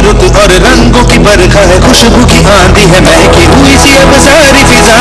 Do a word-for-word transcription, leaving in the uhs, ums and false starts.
रुत और रंगों की बरखा है, खुशबू की आंधी है, महकी हुई सी अब सारी फिजा